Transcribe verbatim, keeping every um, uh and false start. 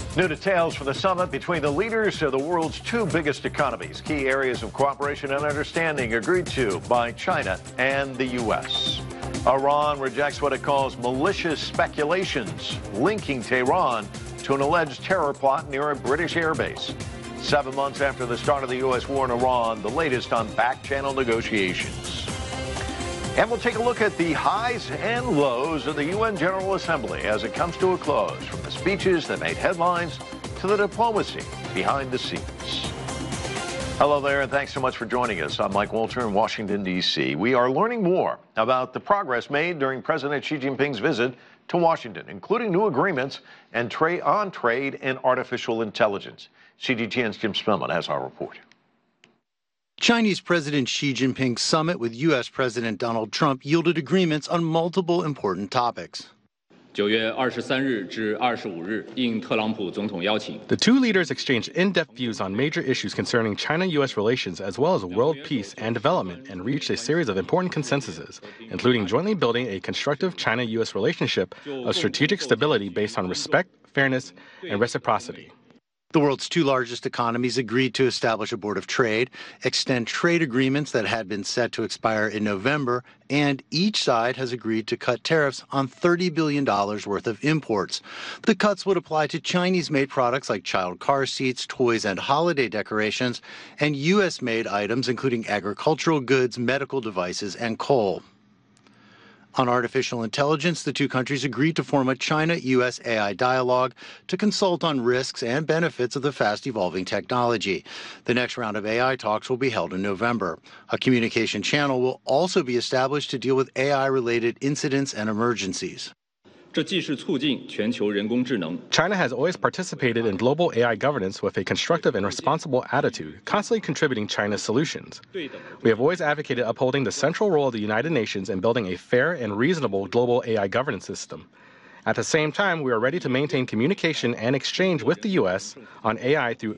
New details for the summit between the leaders of the world's two biggest economies. Key areas of cooperation and understanding agreed to by China and the U S. Iran rejects what it calls malicious speculations linking Tehran to an alleged terror plot near a British airbase. Seven months after the start of the U S war in Iran, the latest on back-channel negotiations. And we'll take a look at the highs and lows of the U N General Assembly as it comes to a close, from the speeches that made headlines to the diplomacy behind the scenes. Hello there, and thanks so much for joining us. I'm Mike Walter in Washington, D C We are learning more about the progress made during President Xi Jinping's visit to Washington, including new agreements and trade on trade and artificial intelligence. C G T N's Jim Spillman has our report. Chinese President Xi Jinping's summit with U S President Donald Trump yielded agreements on multiple important topics. The two leaders exchanged in-depth views on major issues concerning China-U S relations as well as world peace and development, and reached a series of important consensuses, including jointly building a constructive China-U S relationship of strategic stability based on respect, fairness, and reciprocity. The world's two largest economies agreed to establish a board of trade, extend trade agreements that had been set to expire in November, and each side has agreed to cut tariffs on thirty billion dollars worth of imports. The cuts would apply to Chinese-made products like child car seats, toys, and holiday decorations, and U S-made items including agricultural goods, medical devices, and coal. On artificial intelligence, the two countries agreed to form a China-U S A I dialogue to consult on risks and benefits of the fast-evolving technology. The next round of A I talks will be held in November. A communication channel will also be established to deal with A I-related incidents and emergencies. China has always participated in global A I governance with a constructive and responsible attitude, constantly contributing China's solutions. We have always advocated upholding the central role of the United Nations in building a fair and reasonable global A I governance system. At the same time, we are ready to maintain communication and exchange with the U S on A I through